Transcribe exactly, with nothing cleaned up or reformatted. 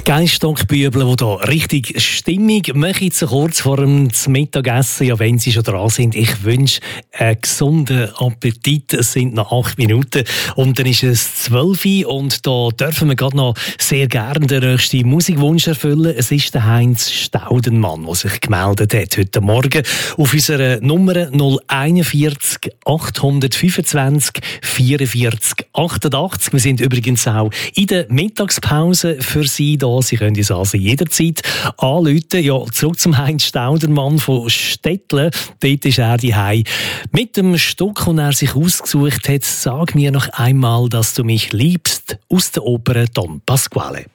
Die Geiststockbübel, die hier richtig Stimmung machen, so kurz vor dem Mittagessen, ja, wenn sie schon dran sind. Ich wünsche einen gesunden Appetit. Es sind noch acht Minuten und dann ist es zwölf Uhr und da dürfen wir gerade noch sehr gerne den nächsten Musikwunsch erfüllen. Es ist der Heinz Staudenmann, der sich gemeldet hat heute Morgen auf unserer Nummer null vier eins acht fünfundzwanzig vierundvierzig achtundachtzig. Wir sind übrigens auch in der Mittagspause für Sie da. Sie können uns also jederzeit anrufen. Ja, zurück zum Heinz Staudenmann von Stettlen. Dort ist er daheim. Mit dem Stück, das er sich ausgesucht hat, sag mir noch einmal, dass du mich liebst, aus der Oper Don Pasquale.